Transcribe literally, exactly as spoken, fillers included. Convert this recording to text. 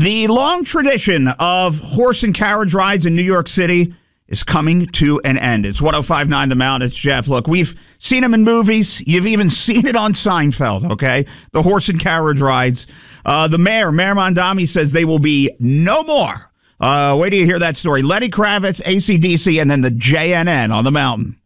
The long tradition of horse and carriage rides in New York City is coming to an end. It's one oh five point nine The Mountain. It's Jeff. Look, we've seen them in movies. You've even seen it on Seinfeld, okay? The horse and carriage rides. Uh, the mayor, Mayor Mondami, says they will be no more. Uh, wait till you hear that story. Lenny Kravitz, A C D C, and then the J N N on the mountain.